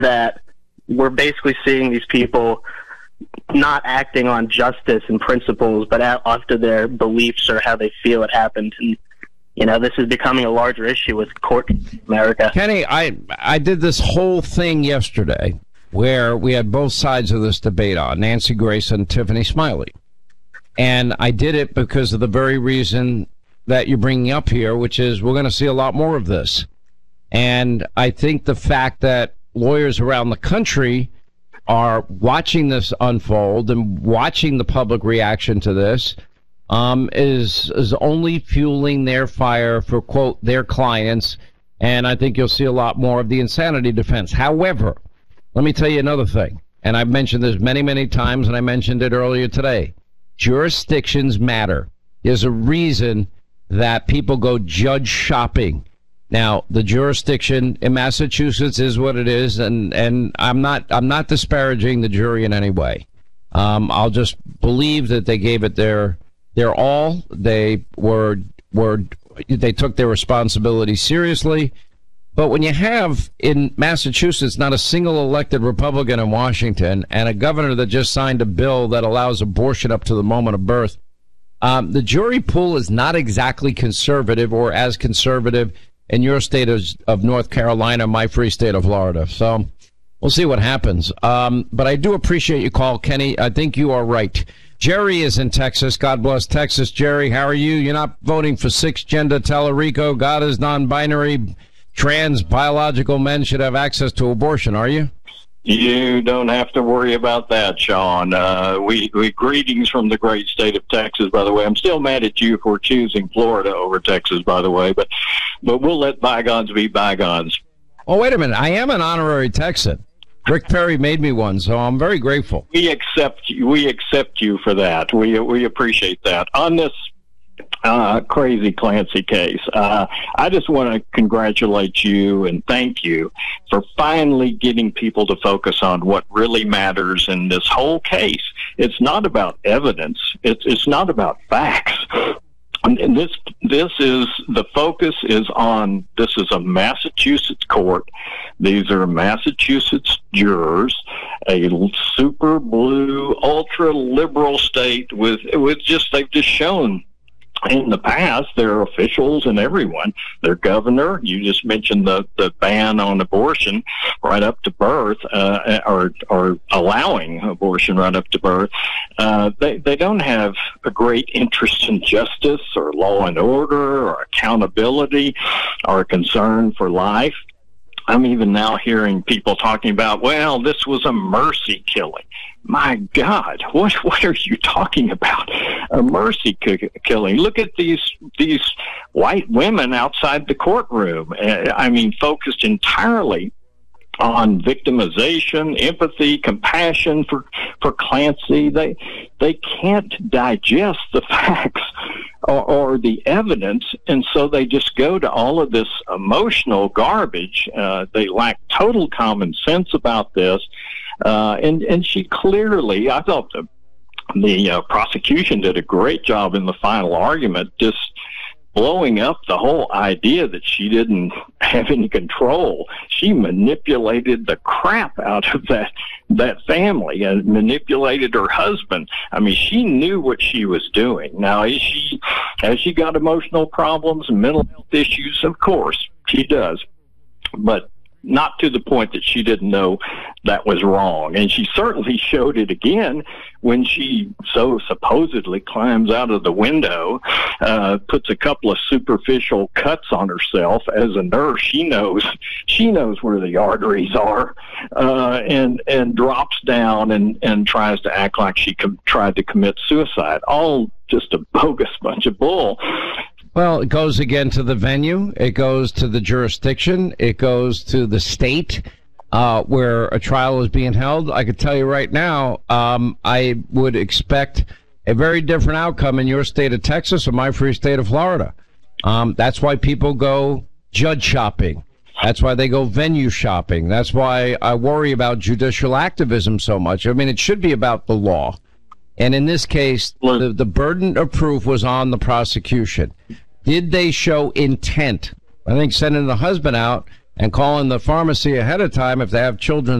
that we're basically seeing these people not acting on justice and principles, but after their beliefs or how they feel it happened. And, you know, this is becoming a larger issue with court in America. Kenny, I did this whole thing yesterday where we had both sides of this debate on, Nancy Grace and Tiffany Smiley. And I did it because of the very reason that you're bringing up here, which is we're going to see a lot more of this. And I think the fact that lawyers around the country are watching this unfold and watching the public reaction to this is only fueling their fire for, quote, their clients. And I think you'll see a lot more of the insanity defense. However, let me tell you another thing, and I've mentioned this many, many times, and I mentioned it earlier today. Jurisdictions matter. There's a reason that people go judge shopping. Now, the jurisdiction in Massachusetts is what it is, and I'm not disparaging the jury in any way. I'll just believe that they gave it their all. They they took their responsibility seriously. But when you have in Massachusetts not a single elected Republican in Washington and a governor that just signed a bill that allows abortion up to the moment of birth, the jury pool is not exactly conservative or as conservative in your state of North Carolina, my free state of Florida. So we'll see what happens. But I do appreciate your call, Kenny. I think you are right. Jerry is in Texas. God bless Texas. Jerry, how are you? You're not voting for cisgender Tellerico. God is non-binary. Trans biological men should have access to abortion, are you? You don't have to worry about that, Sean. We greetings from the great state of Texas, by the way. I'm still mad at you for choosing Florida over Texas, by the way, but we'll let bygones be bygones. Oh, wait a minute. I am an honorary Texan. Rick Perry made me one, so I'm very grateful. We accept you for that. We appreciate that. On this crazy Clancy case, I just want to congratulate you and thank you for finally getting people to focus on what really matters in this whole case. It's not about evidence. It's not about facts. And this is the focus is on. This is a Massachusetts court. These are Massachusetts jurors, a super blue, ultra liberal state with they've just shown. In the past, their officials and everyone, their governor, you just mentioned the ban on abortion right up to birth, or allowing abortion right up to birth. They don't have a great interest in justice or law and order or accountability or a concern for life. I'm even now hearing people talking about, well, this was a mercy killing. My God, what are you talking about? A mercy killing. Look at these white women outside the courtroom. I mean, focused entirely on victimization, empathy, compassion for Clancy. They can't digest the facts or the evidence, and so they just go to all of this emotional garbage. They lack total common sense about this. And she clearly, I thought the prosecution did a great job in the final argument, just blowing up the whole idea that she didn't have any control. She manipulated the crap out of that family and manipulated her husband. I mean, she knew what she was doing. Now, has she got emotional problems and mental health issues? Of course, she does. But not to the point that she didn't know that was wrong. And she certainly showed it again when she so supposedly climbs out of the window, puts a couple of superficial cuts on herself. As a nurse, she knows where the arteries are, and drops down and tries to act like she tried to commit suicide. All just a bogus bunch of bull. Well, it goes again to the venue. It goes to the jurisdiction. It goes to the state where a trial is being held. I could tell you right now, I would expect a very different outcome in your state of Texas or my free state of Florida. That's why people go judge shopping. That's why they go venue shopping. That's why I worry about judicial activism so much. I mean, it should be about the law. And in this case, the burden of proof was on the prosecution. Did they show intent? I think sending the husband out and calling the pharmacy ahead of time if they have children